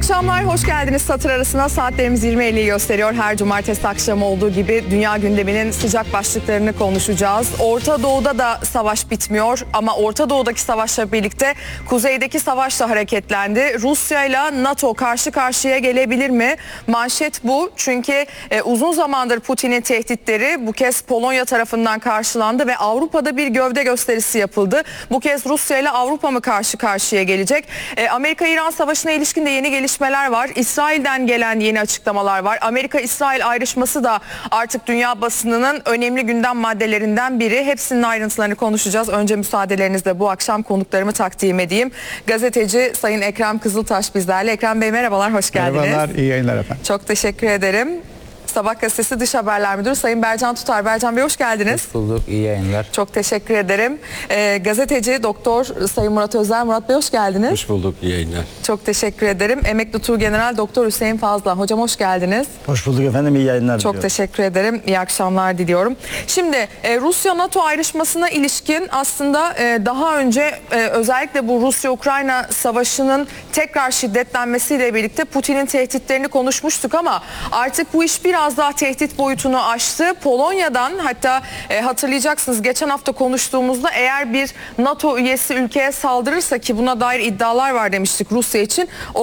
akşamlar, hoş geldiniz Satır Arası'na. Saatlerimiz 20.50'yi gösteriyor. Her cumartesi akşamı olduğu gibi dünya gündeminin sıcak başlıklarını konuşacağız. Orta Doğu'da da savaş bitmiyor ama Orta Doğu'daki savaşla birlikte kuzeydeki savaş da hareketlendi. Rusya ile NATO karşı karşıya gelebilir mi? Manşet bu. Çünkü uzun zamandır Putin'in tehditleri bu kez Polonya tarafından karşılandı ve Avrupa'da bir gövde gösterisi yapıldı. Bu kez Rusya ile Avrupa mı karşı karşıya gelecek? Amerika-İran savaşına ilişkin de yeni gelişmeler var. İsrail'den gelen yeni açıklamalar var. Amerika-İsrail ayrışması da artık dünya basınının önemli gündem maddelerinden biri. Hepsinin ayrıntılarını konuşacağız. Önce müsaadelerinizle bu akşam konuklarımı takdim edeyim. Gazeteci Sayın Ekrem Kızıltaş bizlerle. Ekrem Bey merhabalar, hoş geldiniz. Merhabalar, iyi yayınlar efendim. Çok teşekkür ederim. Sabah gazetesi Dış Haberler Müdürü Sayın Bercan Tutar. Bercan Bey hoş geldiniz. Hoş bulduk, iyi yayınlar. Çok teşekkür ederim. Gazeteci Doktor Sayın Murat Özer. Murat Bey hoş geldiniz. Hoş bulduk, iyi yayınlar. Çok teşekkür ederim. Emekli Tuğgeneral Doktor Hüseyin Fazla. Hocam hoş geldiniz. Hoş bulduk efendim, iyi yayınlar Çok teşekkür ederim. İyi akşamlar diliyorum. Şimdi Rusya-NATO ayrışmasına ilişkin aslında daha önce özellikle bu Rusya-Ukrayna savaşının tekrar şiddetlenmesiyle birlikte Putin'in tehditlerini konuşmuştuk ama artık bu iş biraz daha tehdit boyutunu aştı. Polonya'dan hatta hatırlayacaksınız geçen hafta konuştuğumuzda eğer bir NATO üyesi ülkeye saldırırsa ki buna dair iddialar var demiştik Rusya için.